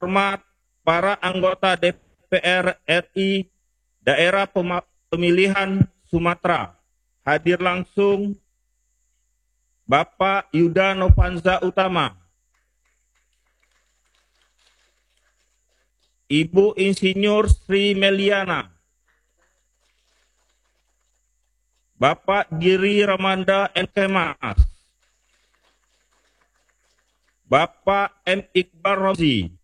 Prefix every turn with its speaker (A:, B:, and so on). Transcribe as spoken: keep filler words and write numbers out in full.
A: hormat para anggota D P R R I Daerah Pemilihan Sumatera. Hadir langsung Bapak Yuda Novanza Utama, Ibu Insinyur Sri Meliana, Bapak Giri Ramanda M. Kemas, Bapak M. Iqbal Rozi,